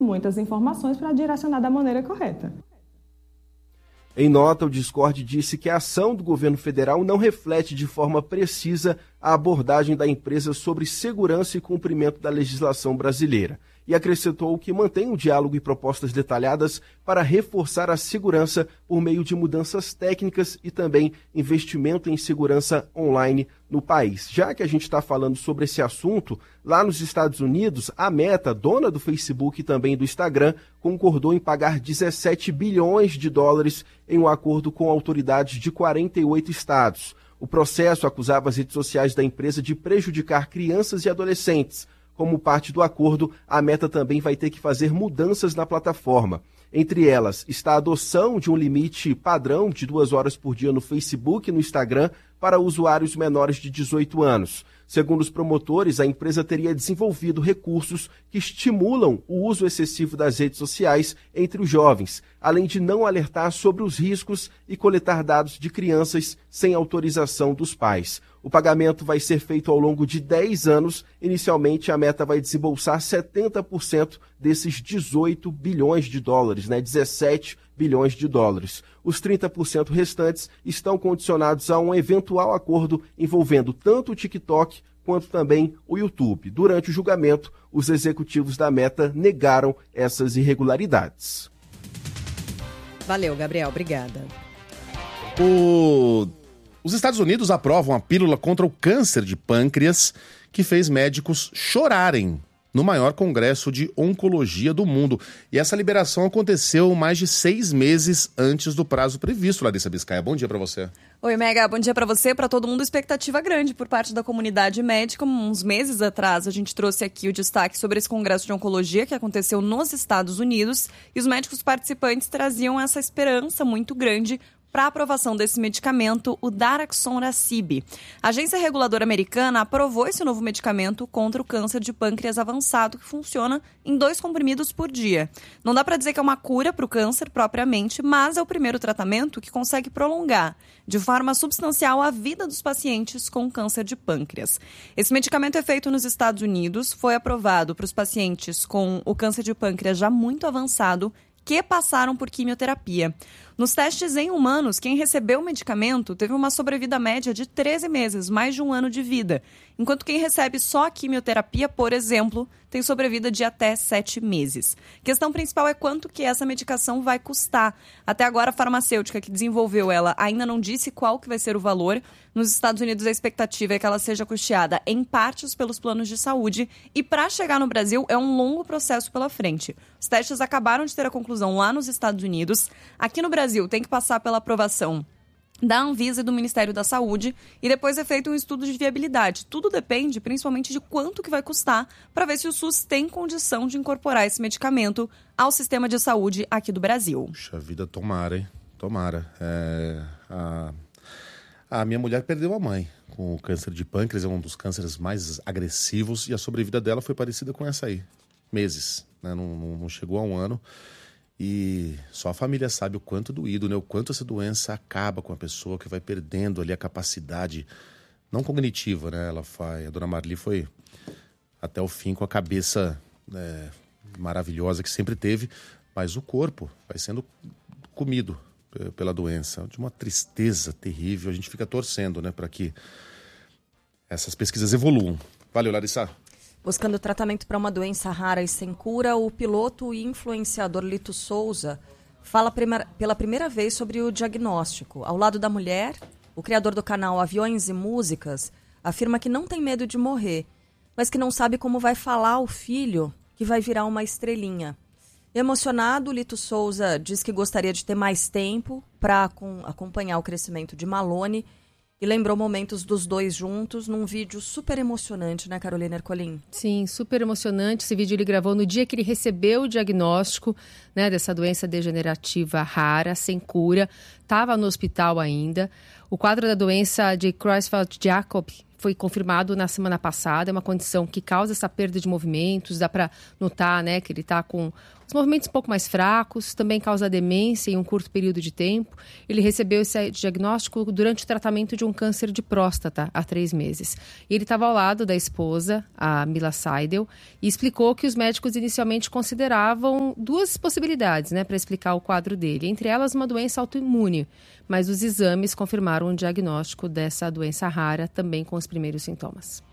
muitas informações para direcionar da maneira correta. Em nota, o Discord disse que a ação do governo federal não reflete de forma precisa a abordagem da empresa sobre segurança e cumprimento da legislação brasileira. E acrescentou que mantém um diálogo e propostas detalhadas para reforçar a segurança por meio de mudanças técnicas e também investimento em segurança online no país. Já que a gente está falando sobre esse assunto, lá nos Estados Unidos, a Meta, dona do Facebook e também do Instagram, concordou em pagar 17 bilhões de dólares em um acordo com autoridades de 48 estados. O processo acusava as redes sociais da empresa de prejudicar crianças e adolescentes. Como parte do acordo, a Meta também vai ter que fazer mudanças na plataforma. Entre elas está a adoção de um limite padrão de 2 horas por dia no Facebook e no Instagram para usuários menores de 18 anos. Segundo os promotores, a empresa teria desenvolvido recursos que estimulam o uso excessivo das redes sociais entre os jovens, além de não alertar sobre os riscos e coletar dados de crianças sem autorização dos pais. O pagamento vai ser feito ao longo de 10 anos. Inicialmente, a Meta vai desembolsar 70% desses 18 bilhões de dólares, 17 bilhões de dólares. Os 30% restantes estão condicionados a um eventual acordo envolvendo tanto o TikTok quanto também o YouTube. Durante o julgamento, os executivos da Meta negaram essas irregularidades. Valeu, Gabriel. Obrigada. Os Estados Unidos aprovam a pílula contra o câncer de pâncreas que fez médicos chorarem no maior congresso de oncologia do mundo. E essa liberação aconteceu mais de 6 meses antes do prazo previsto, Larissa Biscaia. Bom dia para você. Oi, Mega. Bom dia para você, para todo mundo. Expectativa grande por parte da comunidade médica. Uns meses atrás, a gente trouxe aqui o destaque sobre esse congresso de oncologia que aconteceu nos Estados Unidos. E os médicos participantes traziam essa esperança muito grande para a aprovação desse medicamento, o Daraxonrasib. A agência reguladora americana aprovou esse novo medicamento contra o câncer de pâncreas avançado, que funciona em 2 comprimidos por dia. Não dá para dizer que é uma cura para o câncer propriamente, mas é o primeiro tratamento que consegue prolongar de forma substancial a vida dos pacientes com câncer de pâncreas. Esse medicamento é feito nos Estados Unidos, foi aprovado para os pacientes com o câncer de pâncreas já muito avançado, que passaram por quimioterapia. Nos testes em humanos, quem recebeu o medicamento teve uma sobrevida média de 13 meses, mais de 1 ano de vida, enquanto quem recebe só a quimioterapia, por exemplo, tem sobrevida de até 7 meses. A questão principal é quanto que essa medicação vai custar. Até agora, a farmacêutica que desenvolveu ela ainda não disse qual que vai ser o valor. Nos Estados Unidos, a expectativa é que ela seja custeada em partes pelos planos de saúde e para chegar no Brasil é um longo processo pela frente. Os testes acabaram de ter a conclusão lá nos Estados Unidos. Aqui no Brasil tem que passar pela aprovação da Anvisa e do Ministério da Saúde e depois é feito um estudo de viabilidade. Tudo depende principalmente de quanto que vai custar para ver se o SUS tem condição de incorporar esse medicamento ao sistema de saúde aqui do Brasil. Puxa vida, tomara, hein? Tomara. A minha mulher perdeu a mãe com o câncer de pâncreas, é um dos cânceres mais agressivos e a sobrevida dela foi parecida com essa aí. Meses, né? Não chegou a 1 ano. E só a família sabe o quanto doído, né? O quanto essa doença acaba com a pessoa, que vai perdendo ali a capacidade, não cognitiva, né? A dona Marli foi até o fim com a cabeça maravilhosa que sempre teve, mas o corpo vai sendo comido pela doença, de uma tristeza terrível. A gente fica torcendo, né, para que essas pesquisas evoluam. Valeu, Larissa. Buscando tratamento para uma doença rara e sem cura, o piloto e influenciador Lito Souza fala pela primeira vez sobre o diagnóstico. Ao lado da mulher, o criador do canal Aviões e Músicas afirma que não tem medo de morrer, mas que não sabe como vai falar ao filho que vai virar uma estrelinha. Emocionado, Lito Souza diz que gostaria de ter mais tempo para acompanhar o crescimento de Malone e lembrou momentos dos dois juntos num vídeo super emocionante, né, Carolina Ercolim? Sim, super emocionante. Esse vídeo ele gravou no dia que ele recebeu o diagnóstico, né, dessa doença degenerativa rara, sem cura. Estava no hospital ainda. O quadro da doença de Creutzfeldt-Jakob foi confirmado na semana passada, é uma condição que causa essa perda de movimentos, dá para notar, né, que ele está com os movimentos um pouco mais fracos, também causa demência em um curto período de tempo. Ele recebeu esse diagnóstico durante o tratamento de um câncer de próstata há 3 meses. E ele estava ao lado da esposa, a Mila Seidel, e explicou que os médicos inicialmente consideravam 2 possibilidades, né, para explicar o quadro dele, entre elas uma doença autoimune, mas os exames confirmaram o diagnóstico dessa doença rara, também com os primeiros sintomas.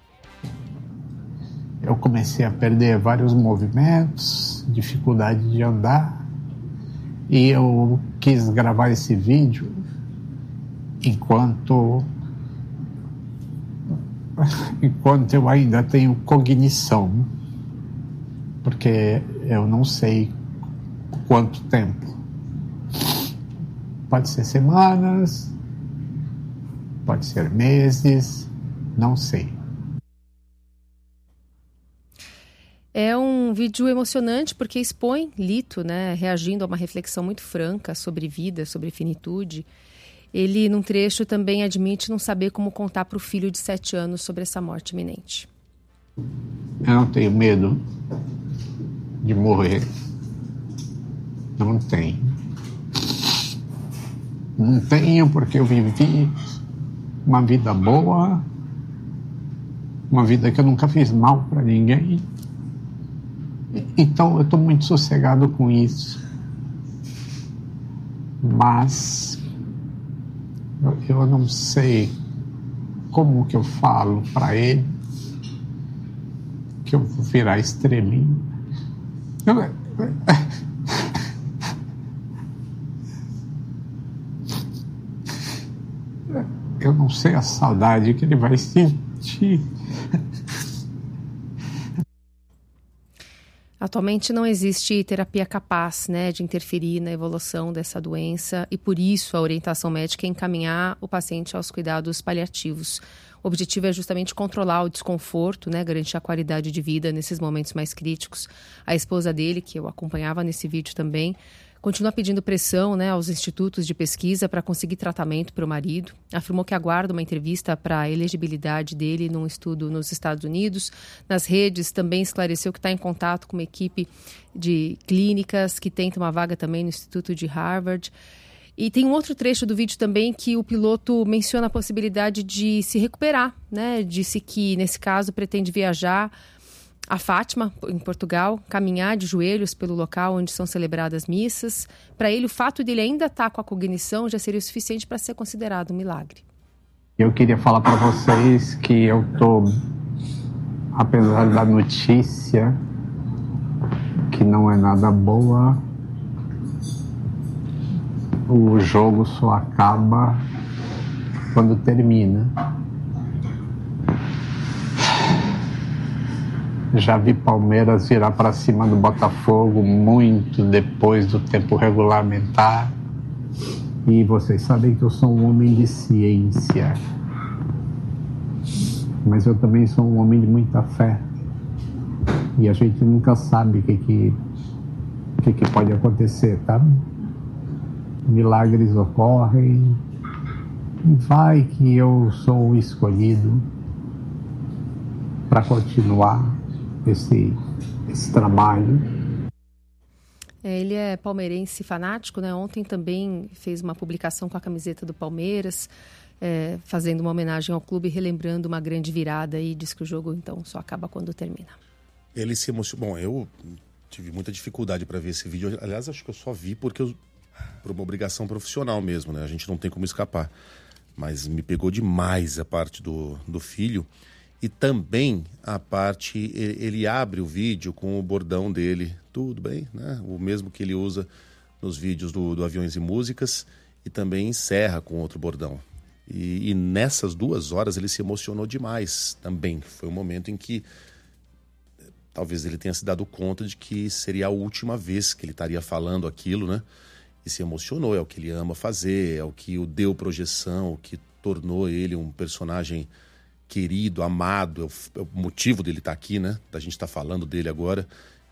Eu comecei a perder vários movimentos, dificuldade de andar, e eu quis gravar esse vídeo enquanto eu ainda tenho cognição, porque eu não sei quanto tempo. Pode ser semanas, pode ser meses, não sei. É um vídeo emocionante porque expõe Lito, né, reagindo a uma reflexão muito franca sobre vida, sobre finitude. Ele, num trecho, também admite não saber como contar para o filho de 7 anos sobre essa morte iminente. Eu não tenho medo de morrer. Não tenho. Não tenho porque eu vivi uma vida boa, uma vida que eu nunca fiz mal para ninguém. Então eu estou muito sossegado com isso. Mas eu não sei como que eu falo para ele que eu vou virar estrelinha. Eu não sei a saudade que ele vai sentir. Atualmente não existe terapia capaz, né, de interferir na evolução dessa doença e por isso a orientação médica é encaminhar o paciente aos cuidados paliativos. O objetivo é justamente controlar o desconforto, né, garantir a qualidade de vida nesses momentos mais críticos. A esposa dele, que eu acompanhava nesse vídeo também, continua pedindo pressão, né, aos institutos de pesquisa para conseguir tratamento para o marido. Afirmou que aguarda uma entrevista para a elegibilidade dele num estudo nos Estados Unidos. Nas redes também esclareceu que está em contato com uma equipe de clínicas que tenta uma vaga também no Instituto de Harvard. E tem um outro trecho do vídeo também que o piloto menciona a possibilidade de se recuperar, né? Disse que, nesse caso, pretende viajar a Fátima, em Portugal, caminhar de joelhos pelo local onde são celebradas missas. Para ele, o fato de ele ainda estar com a cognição já seria o suficiente para ser considerado um milagre. Eu queria falar para vocês que eu estou, apesar da notícia, que não é nada boa, o jogo só acaba quando termina. Já vi Palmeiras virar para cima do Botafogo muito depois do tempo regulamentar. E vocês sabem que eu sou um homem de ciência. Mas eu também sou um homem de muita fé. E a gente nunca sabe o que pode acontecer, tá? Milagres ocorrem. E vai que eu sou o escolhido para continuar esse trabalho. Ele é palmeirense fanático, né? Ontem também fez uma publicação com a camiseta do Palmeiras, fazendo uma homenagem ao clube, relembrando uma grande virada e diz que o jogo então só acaba quando termina. Ele se emocionou. Bom, eu tive muita dificuldade para ver esse vídeo. Aliás, acho que eu só vi por uma obrigação profissional mesmo, né? A gente não tem como escapar. Mas me pegou demais a parte do filho. E também a parte, ele abre o vídeo com o bordão dele, tudo bem, né? O mesmo que ele usa nos vídeos do Aviões e Músicas, e também encerra com outro bordão. E nessas 2 horas ele se emocionou demais também. Foi um momento em que talvez ele tenha se dado conta de que seria a última vez que ele estaria falando aquilo, né? E se emocionou, é o que ele ama fazer, é o que o deu projeção, o que tornou ele um personagem querido, amado, é o motivo dele estar aqui, né? Da gente estar falando dele agora.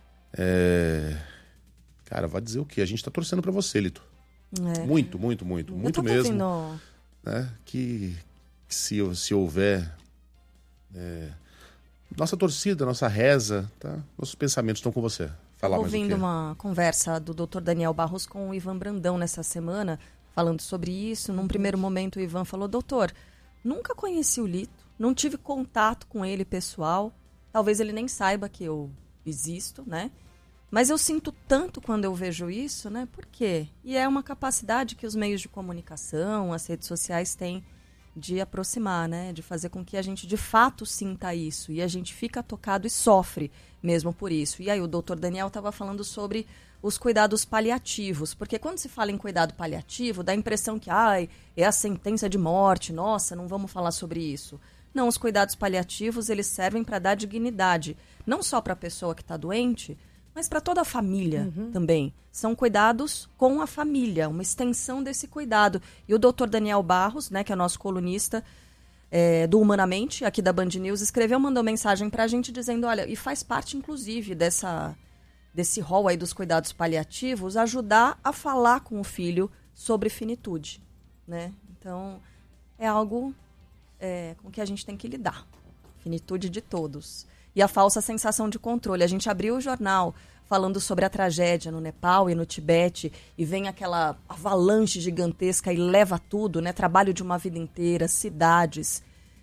Cara, vai dizer o quê? A gente está torcendo para você, Lito. Muito, muito, muito, muito mesmo. Né? Que se houver Nossa torcida, nossa reza, tá? Nossos pensamentos estão com você. Falar mais ouvindo uma conversa do Dr. Daniel Barros com o Ivan Brandão nessa semana, falando sobre isso. Num primeiro momento o Ivan falou: doutor, nunca conheci o Lito, não tive contato com ele pessoal, talvez ele nem saiba que eu existo, né? Mas eu sinto tanto quando eu vejo isso, né? Por quê? E é uma capacidade que os meios de comunicação, as redes sociais têm de aproximar, né? De fazer com que a gente de fato sinta isso. E a gente fica tocado e sofre mesmo por isso. E aí o doutor Daniel estava falando sobre os cuidados paliativos. Porque quando se fala em cuidado paliativo, dá a impressão que é a sentença de morte. Nossa, não vamos falar sobre isso. Não, os cuidados paliativos, eles servem para dar dignidade. Não só para a pessoa que está doente, mas para toda a família também. São cuidados com a família, uma extensão desse cuidado. E o doutor Daniel Barros, né, que é nosso colunista do Humanamente, aqui da Band News, mandou mensagem para a gente dizendo, olha, e faz parte, inclusive, desse rol aí dos cuidados paliativos, ajudar a falar com o filho sobre finitude, né? Então, é algo com que a gente tem que lidar. Finitude de todos. E a falsa sensação de controle. A gente abriu o jornal falando sobre a tragédia no Nepal e no Tibete, e vem aquela avalanche gigantesca e leva tudo, né? Trabalho de uma vida inteira, cidades.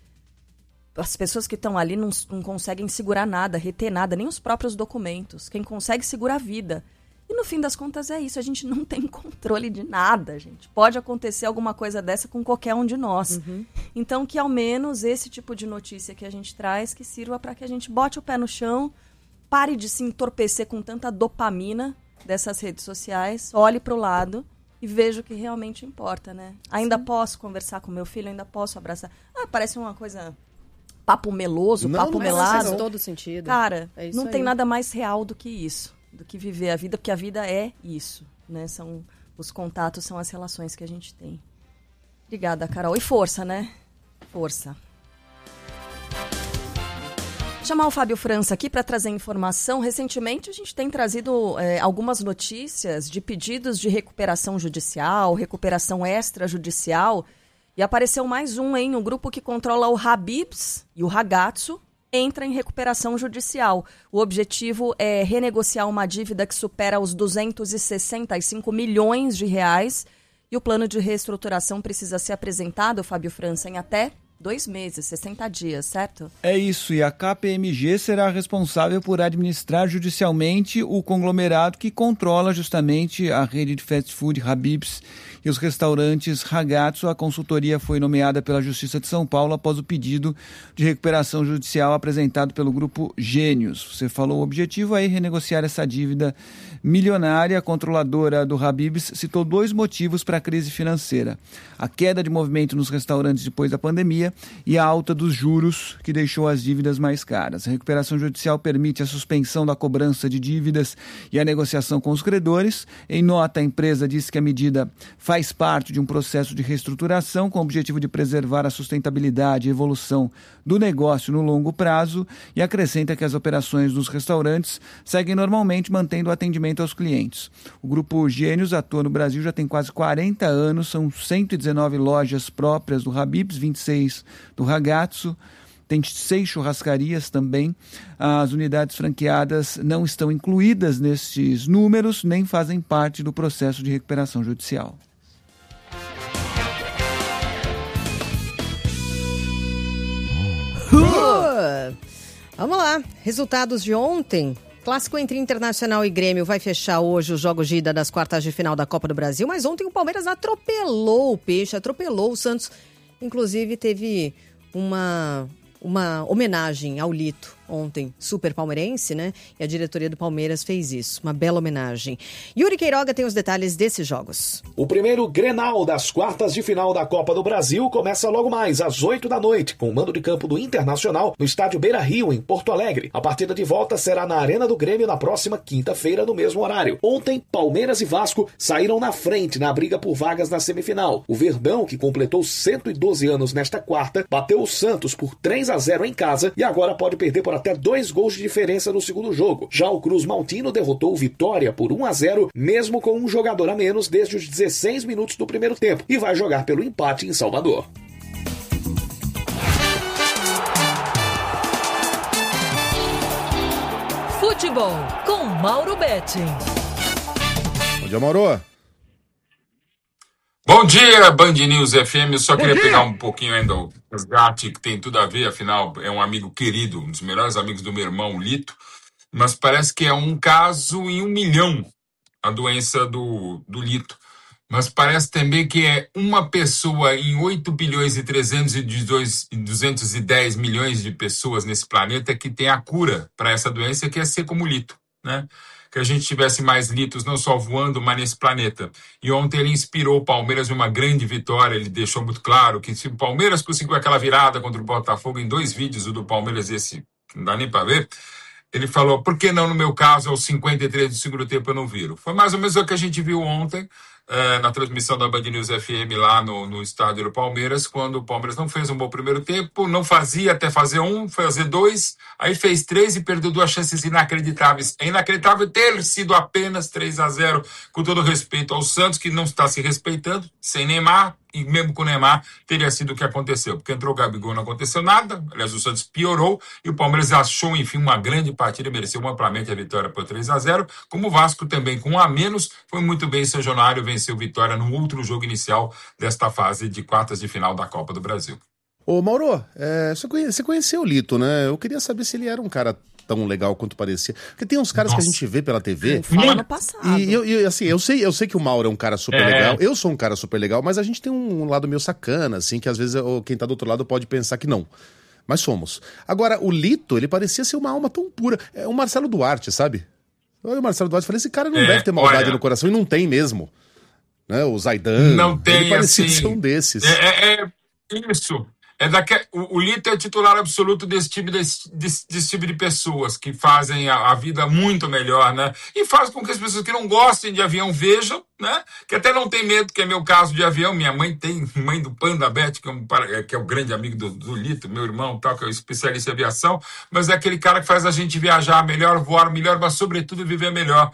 As pessoas que estão ali não conseguem segurar nada, reter nada, nem os próprios documentos. Quem consegue segura a vida. E no fim das contas é isso, a gente não tem controle de nada, gente. Pode acontecer alguma coisa dessa com qualquer um de nós. Então que ao menos esse tipo de notícia que a gente traz, que sirva para que a gente bote o pé no chão, pare de se entorpecer com tanta dopamina dessas redes sociais, olhe para o lado e veja o que realmente importa, né? Ainda posso conversar com meu filho, ainda posso abraçar. Parece uma coisa... papo meloso, papo melado. Faz todo sentido. Cara, não tem nada mais real do que isso. Do que viver a vida, porque a vida é isso, né? Os contatos são as relações que a gente tem. Obrigada, Carol. E força, né? Força. Vou chamar o Fábio França aqui para trazer informação. Recentemente, a gente tem trazido algumas notícias de pedidos de recuperação judicial, recuperação extrajudicial, e apareceu mais um, hein? O grupo que controla o Habib's e o Ragazzo entra em recuperação judicial. O objetivo é renegociar uma dívida que supera os 265 milhões de reais e o plano de reestruturação precisa ser apresentado, Fábio França, em até 2 meses, 60 dias, certo? É isso, e a KPMG será responsável por administrar judicialmente o conglomerado que controla justamente a rede de fast food Habib's e os restaurantes Ragazzo. A consultoria foi nomeada pela Justiça de São Paulo após o pedido de recuperação judicial apresentado pelo Grupo Gênios. Você falou, o objetivo é renegociar essa dívida milionária. A controladora do Habib's citou 2 motivos para a crise financeira: a queda de movimento nos restaurantes depois da pandemia e a alta dos juros, que deixou as dívidas mais caras. A recuperação judicial permite a suspensão da cobrança de dívidas e a negociação com os credores. Em nota, a empresa disse que a medida faz parte de um processo de reestruturação com o objetivo de preservar a sustentabilidade e evolução do negócio no longo prazo, e acrescenta que as operações dos restaurantes seguem normalmente, mantendo o atendimento aos clientes. O Grupo Gênios atua no Brasil já tem quase 40 anos, são 119 lojas próprias do Habib's, 26 do Ragazzo, tem 6 churrascarias também. As unidades franqueadas não estão incluídas nestes números, nem fazem parte do processo de recuperação judicial. Vamos lá, resultados de ontem. Clássico entre Internacional e Grêmio vai fechar hoje os jogos de ida das quartas de final da Copa do Brasil, mas ontem o Palmeiras atropelou o Peixe, atropelou o Santos. Inclusive teve uma homenagem ao Lito ontem, super palmeirense, né? E a diretoria do Palmeiras fez isso, uma bela homenagem. Yuri Queiroga tem os detalhes desses jogos. O primeiro Grenal das quartas de final da Copa do Brasil começa logo mais às 8 da noite, com o mando de campo do Internacional no estádio Beira-Rio, em Porto Alegre. A partida de volta será na Arena do Grêmio na próxima quinta-feira, no mesmo horário. Ontem, Palmeiras e Vasco saíram na frente na briga por vagas na semifinal. O Verdão, que completou 112 anos nesta quarta, bateu o Santos por 3-0 em casa e agora pode perder por até 2 gols de diferença no segundo jogo. Já o Cruz Maltino derrotou o Vitória por 1-0, mesmo com um jogador a menos desde os 16 minutos do primeiro tempo, e vai jogar pelo empate em Salvador. Futebol com Mauro Betting. Bom dia, Mauro. Bom dia, Band News FM. Eu só queria pegar um pouquinho ainda o resgate, que tem tudo a ver, afinal, é um amigo querido, um dos melhores amigos do meu irmão, o Lito, mas parece que é um caso em 1 milhão a doença do Lito. Mas parece também que é uma pessoa em 8 bilhões e 210 milhões de pessoas nesse planeta que tem a cura para essa doença, que é ser como o Lito, né? Que a gente tivesse mais litos, não só voando, mas nesse planeta. E ontem ele inspirou o Palmeiras em uma grande vitória. Ele deixou muito claro que se o Palmeiras conseguiu aquela virada contra o Botafogo, em 2 vídeos, o do Palmeiras, esse que não dá nem para ver, ele falou, por que não no meu caso, aos 53 do segundo tempo eu não viro? Foi mais ou menos o que a gente viu ontem, na transmissão da Band News FM lá no estádio do Palmeiras, quando o Palmeiras não fez um bom primeiro tempo, não fazia até fazer 1, fazer 2, aí fez 3 e perdeu 2 chances inacreditáveis. É inacreditável ter sido apenas 3-0, com todo respeito ao Santos, que não está se respeitando, sem Neymar, e mesmo com o Neymar teria sido o que aconteceu, porque entrou o Gabigol, não aconteceu nada, aliás o Santos piorou, e o Palmeiras achou, enfim, uma grande partida, mereceu amplamente a vitória por 3-0, como o Vasco também, com 1 a menos, foi muito bem São Januário, venceu vitória no outro jogo inicial desta fase de quartas de final da Copa do Brasil. Ô Mauro, você conheceu o Lito, né? Eu queria saber se ele era um cara tão legal quanto parecia. Porque tem uns caras que a gente vê pela TV. Fala no passado. E assim, eu sei que o Mauro é um cara super legal, eu sou um cara super legal, mas a gente tem um lado meio sacana, assim, que às vezes quem tá do outro lado pode pensar que não. Mas somos. Agora, o Lito, ele parecia ser uma alma tão pura. É o Marcelo Duarte, sabe? Eu, o Marcelo Duarte, falei, esse cara não deve ter maldade no coração, e não tem mesmo. Né? O Zaidan. Não tem, ele parecia assim, ser um desses. Isso. O Lito é titular absoluto desse tipo de pessoas que fazem a vida muito melhor, né? E faz com que as pessoas que não gostem de avião vejam, né? Que até não tem medo, que é meu caso de avião. Minha mãe tem, mãe do Panda Bet, que é o grande amigo do Lito, meu irmão, tal, que é o especialista em aviação, mas é aquele cara que faz a gente viajar melhor, voar melhor, mas sobretudo viver melhor.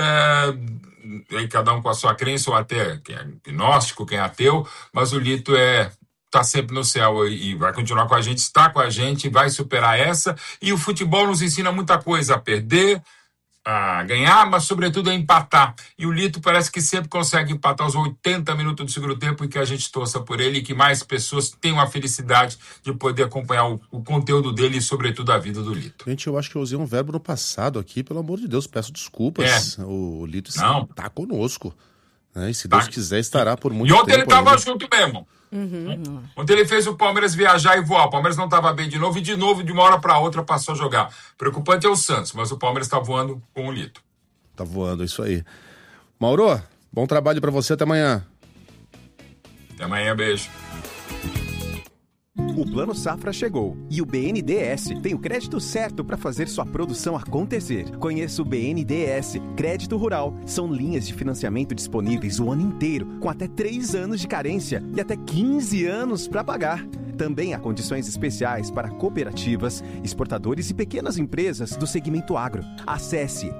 Cada um com a sua crença, ou até quem é agnóstico, quem é ateu, mas o Lito está sempre no céu e vai continuar com a gente, está com a gente, vai superar essa. E o futebol nos ensina muita coisa, a perder, a ganhar, mas sobretudo a empatar. E o Lito parece que sempre consegue empatar os 80 minutos do segundo tempo, e que a gente torça por ele e que mais pessoas tenham a felicidade de poder acompanhar o conteúdo dele e sobretudo a vida do Lito. Gente, eu acho que eu usei um verbo no passado aqui, pelo amor de Deus, peço desculpas. O Lito está conosco. Né? E se Deus quiser, estará por muito tempo. E ontem ele estava junto mesmo. Uhum. Ontem ele fez o Palmeiras viajar e voar. O Palmeiras não estava bem de novo, de uma hora para outra passou a jogar. Preocupante é o Santos, mas o Palmeiras está voando com o Lito. Tá voando, isso aí. Mauro, bom trabalho para você, até amanhã. Até amanhã, beijo. O Plano Safra chegou e o BNDES tem o crédito certo para fazer sua produção acontecer. Conheça o BNDES Crédito Rural. São linhas de financiamento disponíveis o ano inteiro, com até 3 anos de carência e até 15 anos para pagar. Também há condições especiais para cooperativas, exportadores e pequenas empresas do segmento agro. Acesse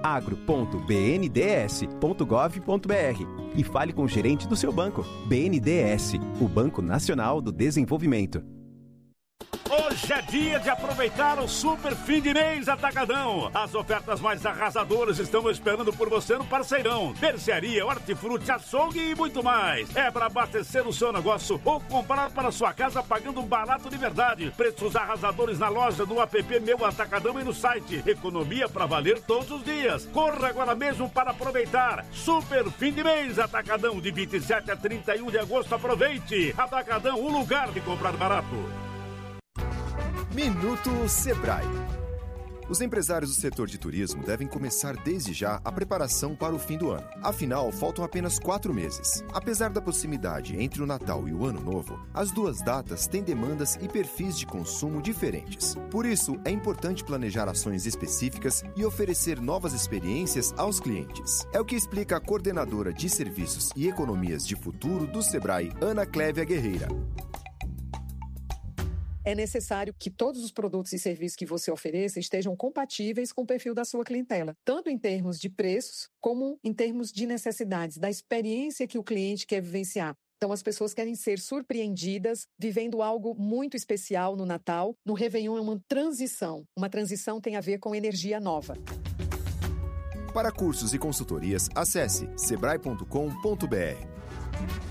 agro.bnds.gov.br e fale com o gerente do seu banco. BNDES, o Banco Nacional do Desenvolvimento. Hoje é dia de aproveitar o super fim de mês Atacadão. As ofertas mais arrasadoras estão esperando por você no Parceirão. Mercearia, hortifruti, açougue e muito mais. É para abastecer o seu negócio ou comprar para sua casa pagando barato de verdade. Preços arrasadores na loja, no app Meu Atacadão e no site. Economia para valer todos os dias. Corra agora mesmo para aproveitar. Super fim de mês Atacadão, de 27 a 31 de agosto. Aproveite. Atacadão, o lugar de comprar barato. Minuto Sebrae. Os empresários do setor de turismo devem começar desde já a preparação para o fim do ano. Afinal, faltam apenas 4 meses. Apesar da proximidade entre o Natal e o Ano Novo, as duas datas têm demandas e perfis de consumo diferentes. Por isso, é importante planejar ações específicas e oferecer novas experiências aos clientes. É o que explica a coordenadora de Serviços e Economias de Futuro do Sebrae, Ana Clévia Guerreira. É necessário que todos os produtos e serviços que você ofereça estejam compatíveis com o perfil da sua clientela, tanto em termos de preços, como em termos de necessidades, da experiência que o cliente quer vivenciar. Então, as pessoas querem ser surpreendidas, vivendo algo muito especial no Natal. No Réveillon é uma transição. Uma transição tem a ver com energia nova. Para cursos e consultorias, acesse sebrae.com.br.